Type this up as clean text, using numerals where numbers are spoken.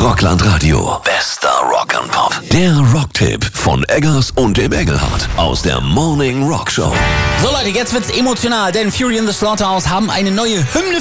Rockland Radio. Bester Rock'n'Pop. Der Rocktipp von Eggers und dem Engelhardt aus der Morning Rock Show. So Leute, jetzt wird's emotional, denn Fury in the Slaughterhouse haben eine neue Hymne